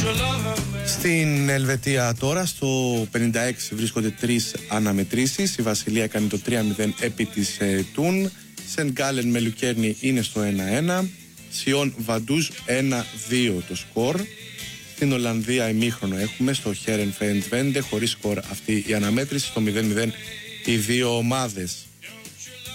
Στην Ελβετία τώρα στο 56 βρίσκονται 3 αναμετρήσεις. Η Βασιλεία έκανε το 3-0 επί της Τούν. Σεντ Γκάλεν με Λουκέρνη είναι στο 1-1. Σιόν Βαντούζ 1-2 το σκορ. Στην Ολλανδία ημίχρονο έχουμε στο Χέρεν Φεντβέντε, χωρίς σκορ αυτή η αναμέτρηση. Στο 0-0 οι δύο ομάδες.